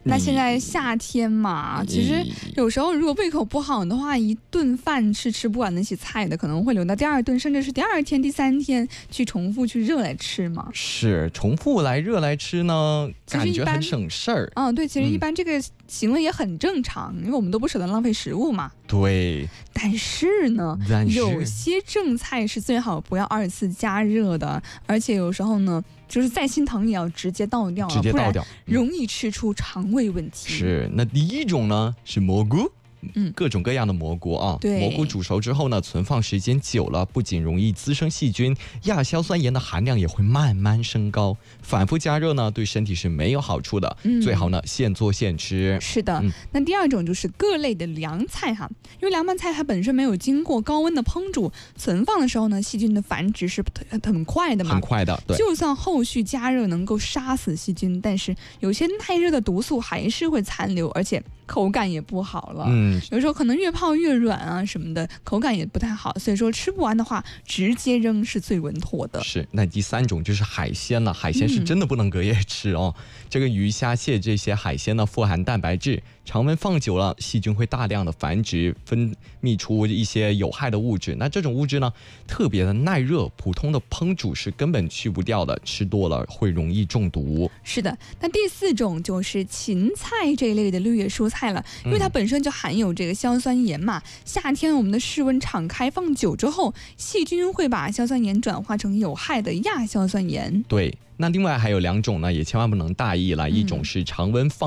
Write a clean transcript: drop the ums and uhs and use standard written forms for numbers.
那现在夏天嘛，其实有时候如果胃口不好的话，一顿饭是吃不完那些菜的，可能会留到第二顿，甚至是第二天、第三天去重复去热来吃嘛。 是，重复来热来吃呢，感觉很省事儿。 对，其实一般这个行为也很正常，因为我们都不舍得浪费食物嘛。 对， 但是呢，有些正菜是最好不要二次加热的，而且有时候呢，就是再心疼也要直接倒掉， 直接倒掉， 不然容易吃出肠胃问题。 是，那第一种呢是蘑菇。各种各样的蘑菇啊，蘑菇煮熟之后呢，存放时间久了，不仅容易滋生细菌，亚硝酸盐的含量也会慢慢升高。反复加热呢，对身体是没有好处的。最好呢，现做现吃。 是的，那第二种就是各类的凉菜哈，因为凉拌菜它本身没有经过高温的烹煮，存放的时候呢，细菌的繁殖是很快的嘛， 很快的。对， 就算后续加热能够杀死细菌，但是有些耐热的毒素还是会残留，而且口感也不好了。有时候可能越泡越软啊什么的，口感也不太好，所以说吃不完的话直接扔是最稳妥的。 是，那第三种就是海鲜了，海鲜是真的不能隔夜吃哦。这个鱼虾蟹这些海鲜呢，富含蛋白质，常温放久了，细菌会大量的繁殖，分泌出一些有害的物质。那这种物质呢，特别的耐热，普通的烹煮是根本去不掉的，吃多了会容易中毒。 是的，那第四种就是芹菜这一类的绿叶蔬菜了，因为它本身就含有这个硝酸盐嘛。夏天我们的室温敞开放久之后，细菌会把硝酸盐转化成有害的亚硝酸盐。 对，那另外还有两种呢，也千万不能大意了，一种是常温放